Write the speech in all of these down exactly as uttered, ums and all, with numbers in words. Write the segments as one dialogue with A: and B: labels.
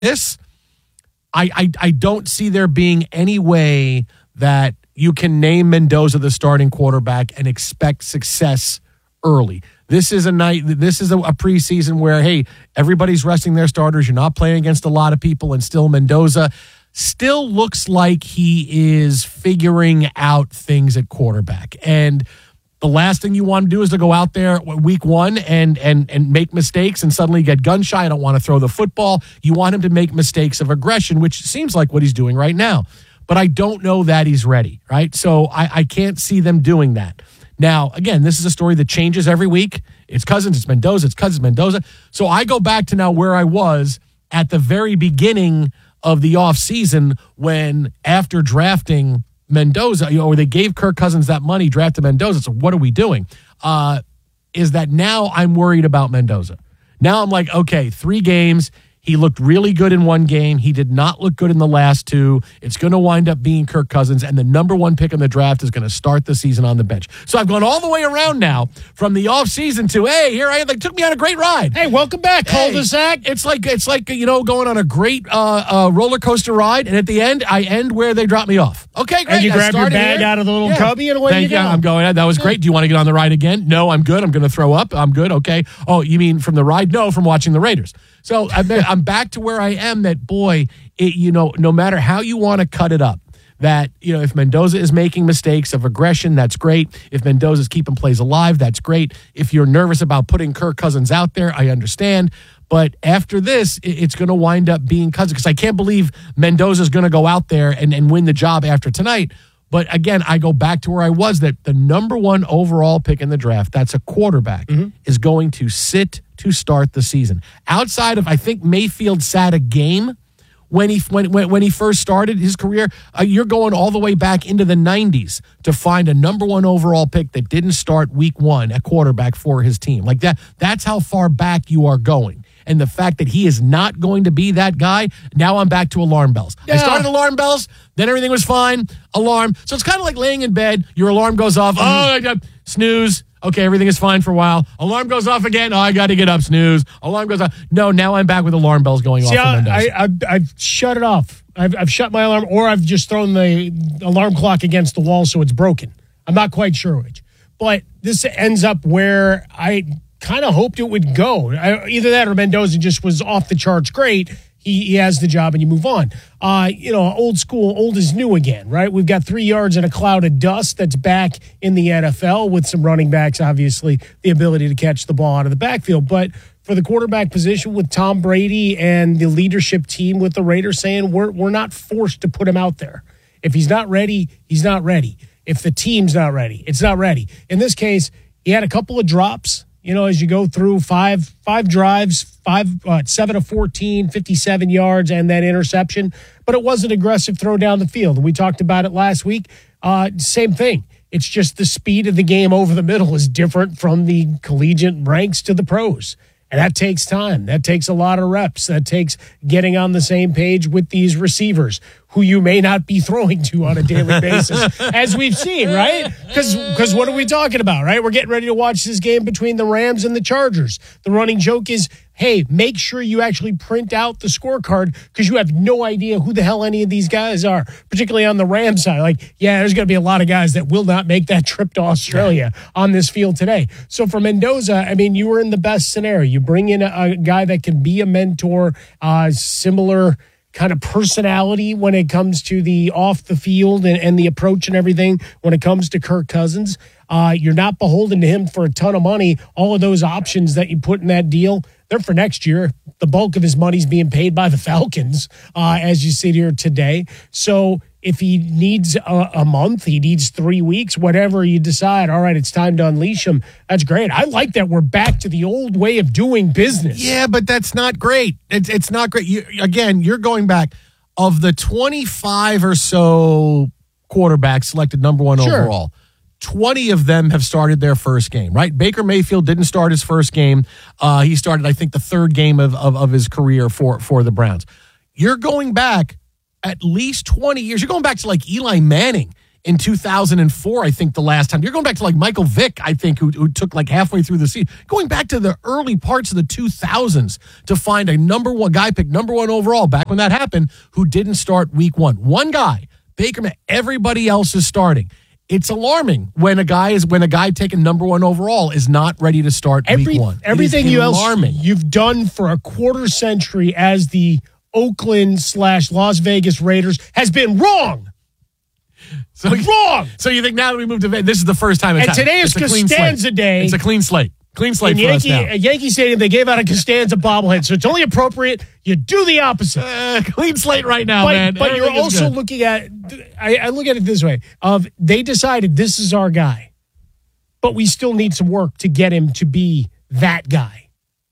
A: this, I, I I don't see there being any way that you can name Mendoza the starting quarterback and expect success early. This is a night. This is a, a preseason where, hey, everybody's resting their starters. You're not playing against a lot of people, and still Mendoza still looks like he is figuring out things at quarterback. And the last thing you want to do is to go out there week one and and and make mistakes and suddenly get gun shy. I don't want to throw the football. You want him to make mistakes of aggression, which seems like what he's doing right now. But I don't know that he's ready, right? So I, I can't see them doing that. Now, again, this is a story that changes every week. It's Cousins, it's Mendoza, it's Cousins, Mendoza. So I go back to now where I was at the very beginning of the offseason when after drafting Mendoza, you know, or they gave Kirk Cousins that money, drafted Mendoza. So what are we doing? Uh, is that now I'm worried about Mendoza. Now I'm like, okay, three games. He looked really good in one game. He did not look good in the last two. It's going to wind up being Kirk Cousins, and the number one pick in the draft is going to start the season on the bench. So I've gone all the way around now from the offseason to, hey, here I am. They took me on a great ride.
B: Hey, welcome back,
A: hey,
B: cul-de-sac.
A: It's like, it's like, you know, going on a great uh, uh, roller coaster ride, and at the end, I end where they drop me off. Okay, great.
B: And you
A: I
B: grab your bag
A: here.
B: out of the little
A: yeah.
B: cubby and away
A: Thank
B: you go.
A: You. I'm going, that was great. Do you want to get on the ride again? No, I'm good. I'm going to throw up. I'm good. Okay. Oh, you mean from the ride? No, from watching the Raiders. So I'm back to where I am that, boy, it, you know, no matter how you want to cut it up, that, you know, if Mendoza is making mistakes of aggression, that's great. If Mendoza's keeping plays alive, that's great. If you're nervous about putting Kirk Cousins out there, I understand. But after this, it's going to wind up being Cousins, because I can't believe Mendoza's going to go out there and, and win the job after tonight. But again, I go back to where I was, that the number one overall pick in the draft, that's a quarterback, mm-hmm. is going to sit to start the season. Outside of, I think Mayfield sat a game when he when when, when he first started his career. Uh, you're going all the way back into the nineties to find a number one overall pick that didn't start week one at quarterback for his team. Like that, that's how far back you are going. And the fact that he is not going to be that guy, now I'm back to alarm bells. Yeah. I started alarm bells, then everything was fine, alarm. So it's kind of like laying in bed, your alarm goes off, oh, I got snooze. Okay, everything is fine for a while. Alarm goes off again. Oh, I got to get up, snooze. Alarm goes off. No, now I'm back with alarm bells going
B: See,
A: off.
B: I, I, I've, I've shut it off. I've, I've shut my alarm, or I've just thrown the alarm clock against the wall so it's broken. I'm not quite sure which. But this ends up where I kind of hoped it would go. I, either that or Mendoza just was off the charts great. He, he has the job and you move on. Uh, you know, old school, old is new again, right? We've got three yards and a cloud of dust that's back in the N F L with some running backs, obviously, the ability to catch the ball out of the backfield. But for the quarterback position with Tom Brady and the leadership team with the Raiders saying we're we're not forced to put him out there. If he's not ready, he's not ready. If the team's not ready, it's not ready. In this case, he had a couple of drops. You know, as you go through five five drives, five uh, seven of fourteen, fifty-seven yards, and that interception. But it was an aggressive throw down the field. And we talked about it last week. Uh, same thing. It's just the speed of the game over the middle is different from the collegiate ranks to the pros. And that takes time. That takes a lot of reps. That takes getting on the same page with these receivers who you may not be throwing to on a daily basis, as we've seen, right? Because because what are we talking about, right? We're getting ready to watch this game between the Rams and the Chargers. The running joke is, hey, make sure you actually print out the scorecard because you have no idea who the hell any of these guys are, particularly on the Rams side. Like, yeah, there's going to be a lot of guys that will not make that trip to Australia on this field today. So for Mendoza, I mean, you were in the best scenario. You bring in a, a guy that can be a mentor, uh, similar kind of personality when it comes to the off the field and, and the approach and everything when it comes to Kirk Cousins. Uh, you're not beholden to him for a ton of money. All of those options that you put in that deal, they're for next year. The bulk of his money's being paid by the Falcons, uh, as you sit here today. So if he needs a, a month, he needs three weeks, whatever you decide, all right, it's time to unleash him. That's great. I like that we're back to the old way of doing business.
A: Yeah, but that's not great. It's, it's not great. You, again, you're going back. Of the twenty-five or so quarterbacks selected number one
B: sure.
A: overall, twenty of them have started their first game, right? Baker Mayfield didn't start his first game. Uh, he started, I think, the third game of, of, of his career for, for the Browns. You're going back at least twenty years. You're going back to like Eli Manning in two thousand four, I think the last time. You're going back to like Michael Vick, I think, who, who took like halfway through the season. Going back to the early parts of the two thousands to find a number one guy picked number one overall back when that happened who didn't start week one. One guy, Baker Mayfield, everybody else is starting. It's alarming when a guy is when a guy taken number one overall is not ready to start
B: Every,
A: week one.
B: Everything
A: you
B: else
A: alarming.
B: you've done for a quarter century as the Oakland slash Las Vegas Raiders has been wrong.
A: So
B: wrong.
A: So you think now that we moved to Vegas, this is the first time it's
B: And
A: happened.
B: today is
A: It's a clean
B: Costanza
A: slate.
B: Day.
A: It's a clean slate. Clean slate
B: In
A: for us
B: Yankee,
A: now.
B: at Yankee Stadium, they gave out a Costanza bobblehead, so it's only appropriate you do the opposite.
A: Uh, clean slate right now,
B: But,
A: man.
B: but you're
A: Everything is
B: also
A: good.
B: looking at, I, I look at it this way, of they decided this is our guy, but we still need some work to get him to be that guy.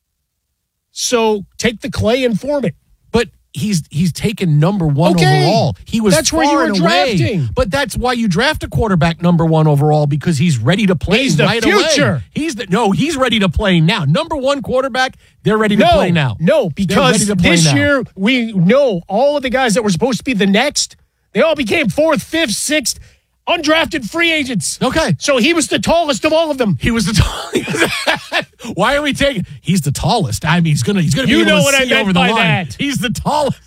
B: So take the clay and form it.
A: But he's he's taken number one
B: Okay.
A: overall. He was
B: That's where you
A: far
B: were
A: and away.
B: drafting.
A: But that's why you draft a quarterback number one overall, because he's ready to play
B: He's the
A: right
B: future.
A: away. He's the no, he's ready to play now. Number one quarterback, they're ready to
B: No,
A: play now.
B: no,
A: They're
B: because
A: ready to play
B: this
A: now.
B: year we know all of the guys that were supposed to be the next, they all became fourth, fifth, sixth, undrafted free agents.
A: Okay.
B: So he was the tallest of all of them.
A: He was the tallest. Why are we taking? He's the tallest. I mean, he's gonna he's gonna be
B: You
A: able
B: know
A: to
B: what I
A: see
B: meant
A: over the
B: by
A: line.
B: that.
A: He's the tallest.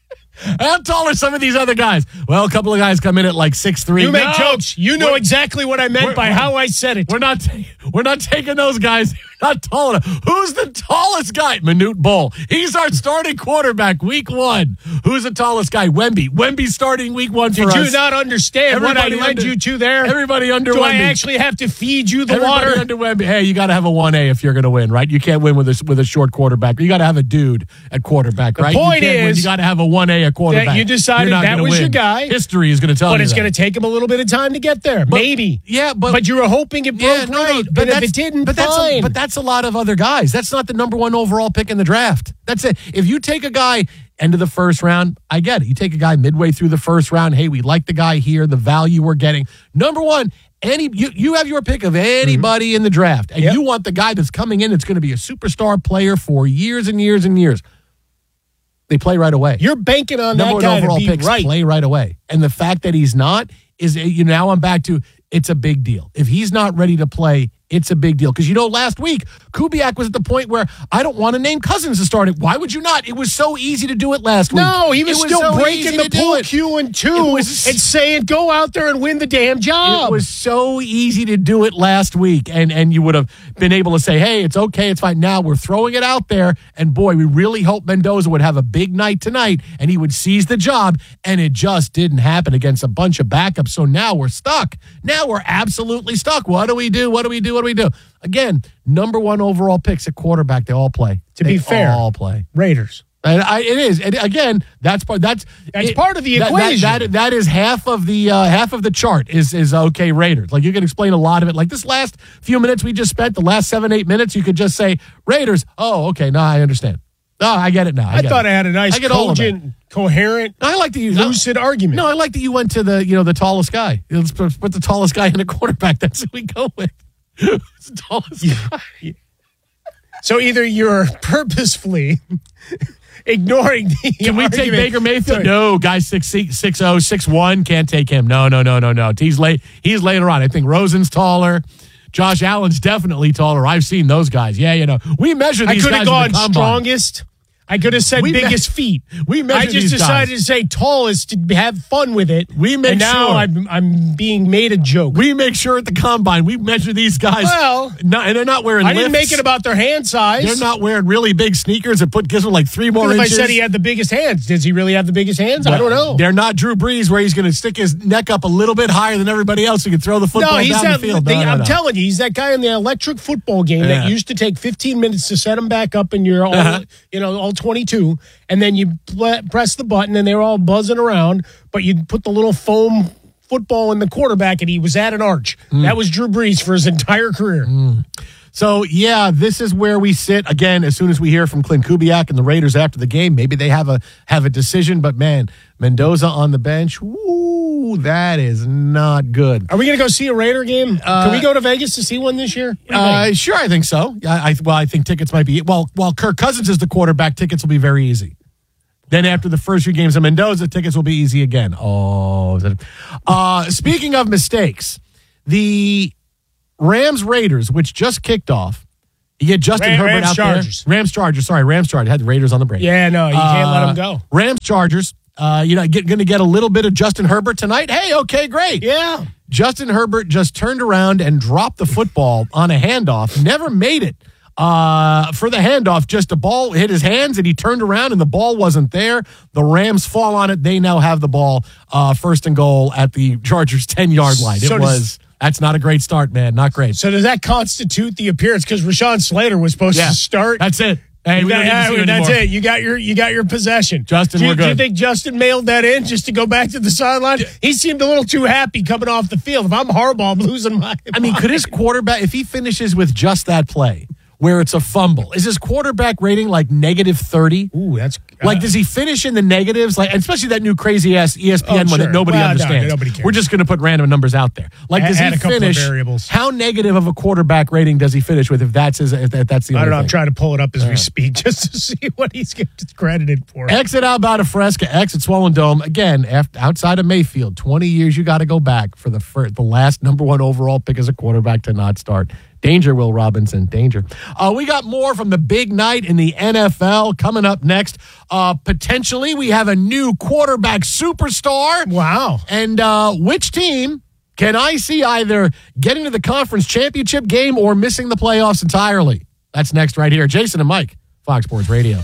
A: How tall are some of these other guys? Well, a couple of guys come in at like six three.
B: You make
A: No!
B: jokes. You know
A: We're-
B: exactly what I meant
A: we're-
B: by
A: we're-
B: how I said it.
A: We're not ta- we're not taking those guys. We're not tall enough. Who's the tallest guy? Manute Bol. He's our starting quarterback week one. Who's the tallest guy? Wemby. Wemby starting week one for
B: Did you
A: us.
B: not understand what I
A: Everybody
B: led
A: under-
B: you to there?
A: Everybody under
B: Do I
A: Wemby.
B: actually have to feed you the
A: Everybody
B: water?
A: under Wemby. Hey, you got to have a one A if you're going to win, right? You can't win with a with a short quarterback. You got to have a dude at quarterback, right?
B: point
A: you can't win.
B: is
A: You got to have a one A at quarterback.
B: you decided
A: You're not
B: that
A: gonna
B: was
A: win.
B: your guy.
A: History is going to tell
B: But
A: you
B: it's
A: that.
B: going to take him a little bit of time to get there. Maybe.
A: Yeah, but
B: But you were hoping it broke
A: Yeah, no, no,
B: right.
A: but
B: But if
A: that's-
B: it didn't,
A: but that's
B: fine.
A: A, but that's a lot of other guys. That's not the number one overall pick in the draft. That's it. If you take a guy end of the first round, I get it. You take a guy midway through the first round. Hey, we like the guy here. The value we're getting. Number one, any you, you have your pick of anybody in the draft, and
B: Yep.
A: you want the guy that's coming in that's going to be a superstar player for years and years and years. They play right away.
B: You're banking on
A: Number
B: that
A: one
B: guy to
A: overall
B: be
A: picks
B: right.
A: play right away. And the fact that he's not is, you know, now I'm back to it's a big deal. If he's not ready to play, it's a big deal. Because, you know, last week, Kubiak was at the point where I don't want to name Cousins to start it. Why would you not? It was so easy to do it last week.
B: No, he was,
A: It
B: still
A: so
B: breaking
A: easy
B: the
A: to do
B: pool
A: it.
B: cue and two
A: It was-
B: and saying, go out there and win the damn job.
A: It was so easy to do it last week, and and you would have been able to say, hey, it's okay, it's fine. Now we're throwing it out there, and boy, we really hope Mendoza would have a big night tonight, and he would seize the job, and it just didn't happen against a bunch of backups. So now we're stuck. Now we're absolutely stuck. What do we do? What do we do? What do we do? Again, number one overall picks at quarterback, they all play.
B: To
A: They
B: be fair.
A: all play.
B: Raiders.
A: And I, it is, and again, that's part. That's
B: That's
A: it-
B: part of the
A: that- that-
B: equation.
A: That, that is half of the uh, half of the chart. Is is okay Raiders. Like you can explain a lot of it. Like this last few minutes we just spent, the last seven eight minutes, you could just say Raiders. Oh, okay, now I understand. Oh, I get it now. I,
B: I
A: get
B: thought
A: it.
B: I had a nice,
A: I get all of it.
B: cogent, coherent,
A: I like that you
B: lucid argument.
A: No, I like that you went to the you know the tallest guy. Let's put put the tallest guy in a quarterback. That's who we go with. It's the tallest guy.
B: So either you're purposefully ignoring the
A: Can we take
B: argument-
A: Baker Mayfield? No, guy six six oh six one can't take him. No, no, no, no, no. He's late. He's later on. I think Rosen's taller. Josh Allen's definitely taller. I've seen those guys. Yeah, you know, we measure
B: I
A: these
B: could
A: guys
B: have
A: in
B: gone
A: the combine.
B: strongest. I could have said
A: We me-
B: biggest feet.
A: we measure
B: I just
A: these
B: decided
A: guys.
B: to say tallest to have fun with it.
A: We make
B: and now
A: sure.
B: I'm I'm being made a joke.
A: We make sure at the combine we measure these guys.
B: Well,
A: no, and they're not wearing.
B: I didn't
A: lifts.
B: make it about their hand size.
A: They're not wearing really big sneakers that put gives them like three more
B: If I
A: inches.
B: said he had the biggest hands, does he really have the biggest hands? I don't know.
A: They're not Drew Brees, where he's going to stick his neck up a little bit higher than everybody else. He can throw the football
B: No, he's
A: down
B: that.
A: the field.
B: the-
A: No, no,
B: I'm
A: no.
B: telling you, he's that guy in the electric football game
A: Yeah.
B: that used to take fifteen minutes to set him back up, and you're all,
A: Uh-huh.
B: you know, all twenty-two, and then you pl- press the button, and they're all buzzing around, but you put the little foam football in the quarterback, and he was at an arch.
A: Mm.
B: That was Drew Brees for his entire career.
A: So, yeah, this is where we sit. Again, as soon as we hear from Clint Kubiak and the Raiders after the game, maybe they have a have a decision. But, man, Mendoza on the bench, woo, that is not good.
B: Are we going to go see a Raider game? Can we go to Vegas to see one this year? What do you
A: Uh,
B: think?
A: sure, I think so. I, I Well, I think tickets might be – well, while Kirk Cousins is the quarterback, tickets will be very easy. Then after the first few games of Mendoza, tickets will be easy again. Oh, uh, speaking of mistakes, the Rams Raiders, which just kicked off, you get Justin
B: Ram,
A: Herbert
B: Rams
A: out
B: Chargers.
A: there. Rams Chargers. Sorry, Rams Chargers. Had the Raiders on the break.
B: Yeah, no, you can't
A: uh,
B: let them go.
A: Rams Chargers. Uh, you know, going to get a little bit of Justin Herbert tonight. Hey, okay, great.
B: Yeah.
A: Justin Herbert just turned around and dropped the football on a handoff. Never made it uh, for the handoff. Just the ball hit his hands, and he turned around, and the ball wasn't there. The Rams fall on it. They now have the ball uh, first and goal at the Chargers' ten-yard line. It
B: So does-
A: was that's not a great start, man. Not great.
B: So does that constitute the appearance? Because Rashawn Slater was supposed
A: Yeah,
B: to start.
A: that's it. Hey,
B: You
A: we
B: got-
A: don't need to
B: yeah,
A: see it
B: that's
A: anymore.
B: it. You got your you got your possession.
A: Justin,
B: do you,
A: we're
B: do you
A: good.
B: think Justin mailed that in just to go back to the sideline? He seemed a little too happy coming off the field. If I'm Harbaugh, I'm losing my
A: I mean, could his quarterback, if he finishes with just that play, where it's a fumble, is his quarterback rating like negative thirty?
B: Ooh, that's
A: Like, does he finish in the negatives? Like, especially that new crazy ass E S P N
B: Oh,
A: one
B: sure.
A: that nobody
B: Well, no,
A: understands.
B: nobody cares.
A: We're just going to put random numbers out there. Like,
B: Add-
A: does
B: add
A: he
B: a couple of
A: finish?
B: variables.
A: How negative of a quarterback rating does he finish with? If that's his, if that, that's the.
B: I
A: only
B: don't know. I'm
A: thing?
B: trying to pull it up as we speak just to see what he's getting credited for.
A: Exit Alberta Fresca, exit Swollen Dome. Again, after, outside of Mayfield, twenty years you got to go back for the first, the last number one overall pick as a quarterback to not start. Danger, Will Robinson, danger. Uh, we got more from the big night in the N F L coming up next. Uh, potentially, we have a new quarterback superstar.
B: Wow.
A: And uh, which team can I see either getting to the conference championship game or missing the playoffs entirely? That's next right here. Jason and Mike, Fox Sports Radio.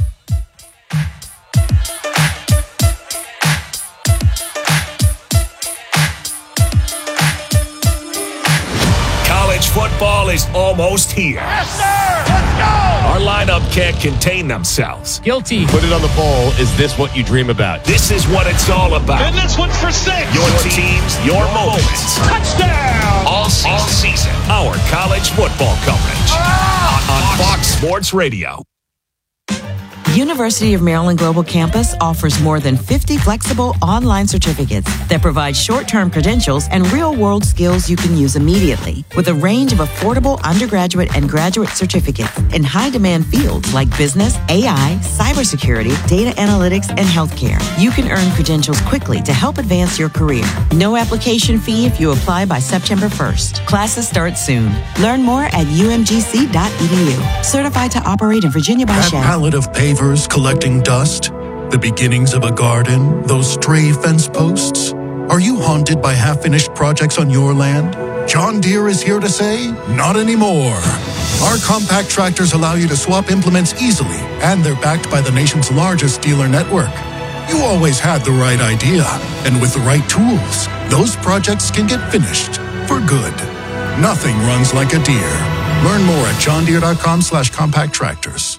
C: College football is almost here.
D: Yes, sir! Let's go!
C: Our lineup can't contain themselves.
B: Guilty.
E: Put it on the bowl. Is this what you dream about?
C: This is what it's all about.
D: And this one's for six!
C: Your teams, your moments.
D: Touchdown!
C: All season. All season. Our college football coverage. On Fox Sports Radio.
F: University of Maryland Global Campus offers more than fifty flexible online certificates that provide short-term credentials and real-world skills you can use immediately, with a range of affordable undergraduate and graduate certificates in high-demand fields like business, A I, cybersecurity, data analytics, and healthcare. You can earn credentials quickly to help advance your career. No application fee if you apply by September first. Classes start soon. Learn more at u m g c dot e d u. Certified to operate in Virginia by
G: That
F: Shell.
G: pallet of pavers collecting dust, the beginnings of a garden, those stray fence posts. Are you haunted by half-finished projects on your land? John Deere is here to say, not anymore. Our compact tractors allow you to swap implements easily, and they're backed by the nation's largest dealer network. You always had the right idea, and with the right tools, those projects can get finished for good. Nothing runs like a Deere. Learn more at john deere dot com slash compact tractors.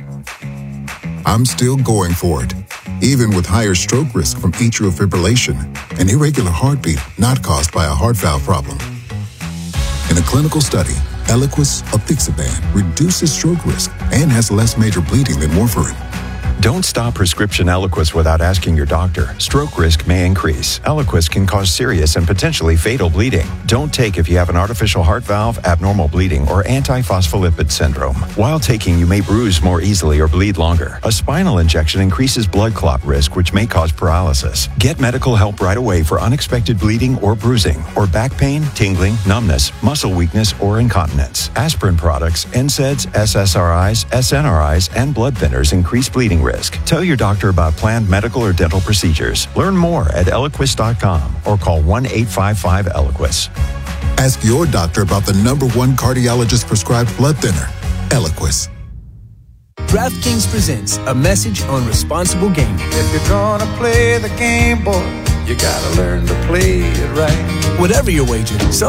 H: I'm still going for it, even with higher stroke risk from atrial fibrillation, an irregular heartbeat not caused by a heart valve problem. In a clinical study, Eliquis apixaban reduces stroke risk and has less major bleeding than warfarin.
I: Don't stop prescription Eliquis without asking your doctor. Stroke risk may increase. Eliquis can cause serious and potentially fatal bleeding. Don't take if you have an artificial heart valve, abnormal bleeding, or antiphospholipid syndrome. While taking, you may bruise more easily or bleed longer. A spinal injection increases blood clot risk, which may cause paralysis. Get medical help right away for unexpected bleeding or bruising, or back pain, tingling, numbness, muscle weakness, or incontinence. Aspirin products, N SAIDs, S S R Is, S N R Is, and blood thinners increase bleeding risk. Tell your doctor about planned medical or dental procedures. Learn more at eliquis dot com or call one eight five five Eliquis.
H: Ask your doctor about the number one cardiologist prescribed blood thinner, Eliquis.
J: DraftKings presents a message on responsible gaming.
K: If you're gonna play the game, boy, you gotta learn to play it right.
J: Whatever your wager,